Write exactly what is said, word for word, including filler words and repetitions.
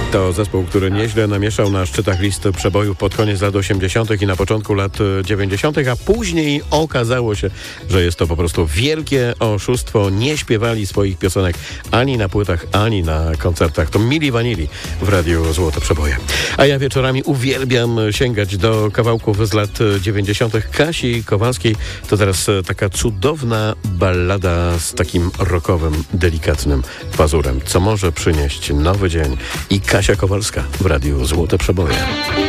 To zespół, który nieźle namieszał na szczytach listy przebojów pod koniec lat osiemdziesiątych i na początku lat dziewięćdziesiątych, a później okazało się, że jest to po prostu wielkie oszustwo. Nie śpiewali swoich piosenek ani na płytach, ani na koncertach. To Milli Vanilli w Radiu Złote Przeboje. A ja wieczorami uwielbiam sięgać do kawałków z lat dziewięćdziesiątych. Kasi Kowalskiej to teraz taka cudowna ballada z takim rockowym, delikatnym pazurem, co może przynieść nowy dzień. I Kasia Kowalska w Radiu Złote Przeboje.